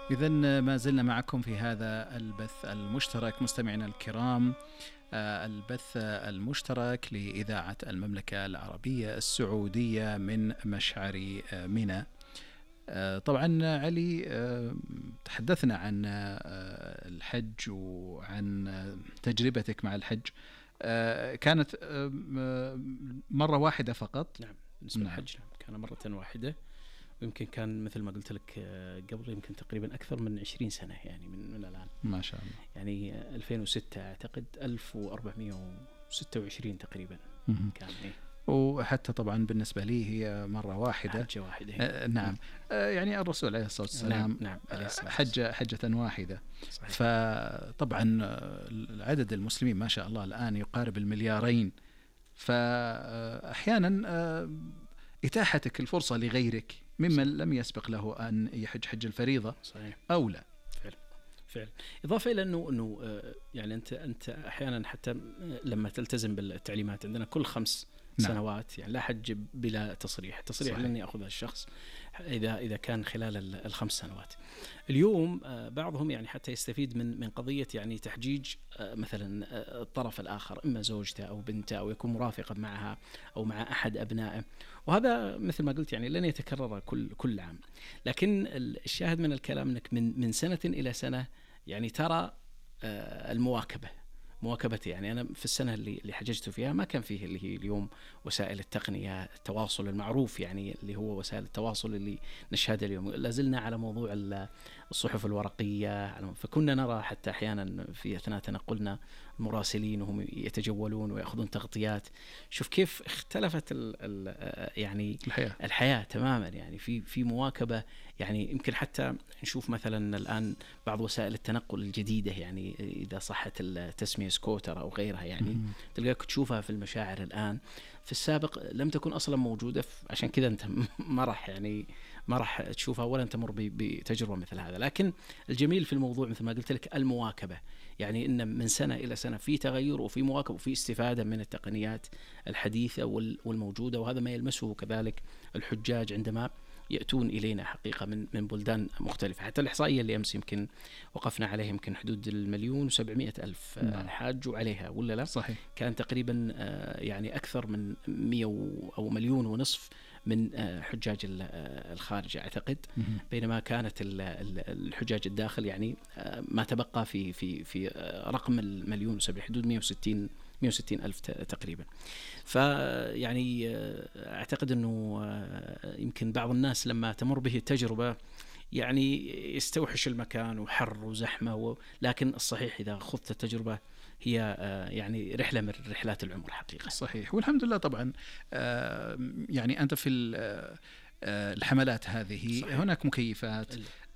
إذن ما زلنا معكم في هذا البث المشترك مستمعينا الكرام، البث المشترك لإذاعة المملكة العربية السعودية من مشعر منى. طبعا علي، تحدثنا عن الحج وعن تجربتك مع الحج. كانت مرة واحدة فقط؟ نعم، بالنسبة للحج كان مرة واحدة، ويمكن كان مثل ما قلت لك قبل يمكن تقريبا أكثر من 20 سنة يعني من الآن، ما شاء الله. يعني 2006 أعتقد 1426 تقريبا كان وحتى طبعا بالنسبة لي هي مرة واحدة، حجة واحدة. نعم. يعني الرسول عليه الصلاة والسلام نعم. حجة واحدة. صحيح. فطبعا عدد المسلمين ما شاء الله الآن يقارب 2,000,000,000، فأحيانا إتاحتك الفرصة لغيرك ممن لم يسبق له أن يحج حج الفريضة صحيح. أو لا. فعلا. إضافة إلى أنه يعني أنت أحيانا حتى لما تلتزم بالتعليمات عندنا كل 5 سنوات يعني لا حج بلا تصريح لن يأخذها الشخص إذا كان خلال ال5 سنوات. اليوم بعضهم يعني حتى يستفيد من قضية يعني تحجيج مثلا الطرف الآخر، إما زوجته أو بنته أو يكون مرافقا معها أو مع أحد أبنائه، وهذا مثل ما قلت يعني لن يتكرر كل عام. لكن الشاهد من الكلام أنك من سنة إلى سنة يعني ترى مواكبة. يعني أنا في السنة اللي حججت فيها ما كان فيه اللي هي اليوم وسائل التقنية، التواصل المعروف يعني اللي هو وسائل التواصل اللي نشهدها اليوم، لازلنا على موضوع الصحف الورقية. فكنا نرى حتى أحيانا في أثناء تنقلنا المراسلين وهم يتجولون ويأخذون تغطيات. شوف كيف اختلفت يعني الحياة تماما، يعني في مواكبة. يعني يمكن حتى نشوف مثلا الآن بعض وسائل التنقل الجديدة، يعني إذا صحت التسمية سكوتر أو غيرها، يعني تلقاك تشوفها في المشاعر الآن. في السابق لم تكن أصلا موجودة، عشان كذا أنت ما راح تشوفها ولا تمر بتجربة مثل هذا. لكن الجميل في الموضوع مثل ما قلت لك المواكبة، يعني إن من سنة إلى سنة في تغير وفي مواكبة وفي استفادة من التقنيات الحديثة والموجودة. وهذا ما يلمسه كذلك الحجاج عندما يأتون إلينا حقيقة من بلدان مختلفة. حتى الإحصائية اللي أمس يمكن وقفنا عليها يمكن حدود 1,700,000 حاج عليها ولا لا؟ صحيح. كان تقريبا يعني أكثر من 100 أو 1,500,000 من حجاج الخارج أعتقد، بينما كانت الحجاج الداخل يعني ما تبقى في رقم 1,000,000 حدود 160,000 تقريبا. فيعني أعتقد أنه يمكن بعض الناس لما تمر به التجربة يعني يستوحش المكان وحر وزحمة، لكن الصحيح إذا خضت التجربة هي يعني رحلة من رحلات العمر حقيقة. صحيح. والحمد لله طبعا يعني أنت في الحملات هذه صحيح. هناك مكيفات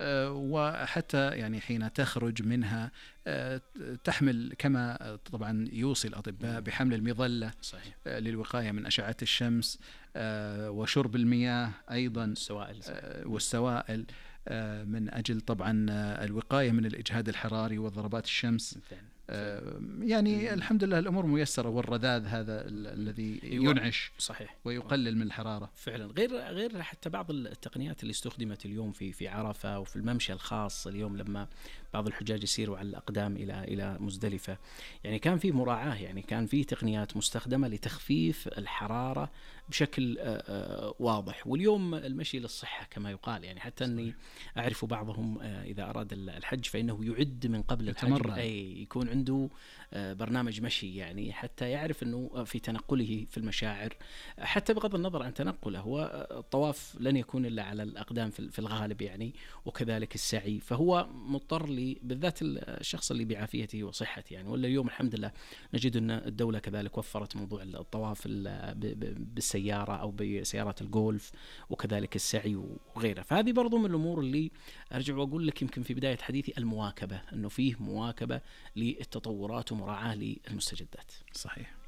وحتى يعني حين تخرج منها تحمل كما طبعا يوصي الأطباء بحمل المظلة صحيح. للوقاية من أشعة الشمس، وشرب المياه أيضا والسوائل من أجل طبعا الوقاية من الإجهاد الحراري وضربات الشمس. يعني الحمد لله الأمور ميسرة، والرذاذ هذا الذي ينعش صحيح ويقلل من الحرارة فعلا. غير حتى بعض التقنيات اللي استخدمت اليوم في عرفة وفي الممشى الخاص اليوم لما بعض الحجاج يسيروا على الأقدام إلى مزدلفة، يعني كان في مراعاة، يعني كان في تقنيات مستخدمة لتخفيف الحرارة بشكل واضح. واليوم المشي للصحة كما يقال، يعني حتى أني أعرف بعضهم إذا أراد الحج فإنه يعد من قبل الحج يكون عنده برنامج مشي، يعني حتى يعرف أنه في تنقله في المشاعر، حتى بغض النظر عن تنقله، هو الطواف لن يكون إلا على الأقدام في الغالب يعني، وكذلك السعي. فهو مضطر بالذات الشخص اللي بعافيته وصحته يعني. ولا اليوم الحمد لله نجد أن الدولة كذلك وفرت موضوع الطواف بالسيارة أو بسيارات الجولف وكذلك السعي وغيره. فهذه برضو من الأمور اللي أرجع وأقول لك يمكن في بداية حديثي المواكبة، أنه فيه مواكبة للتطورات ومراعاة للمستجدات. صحيح.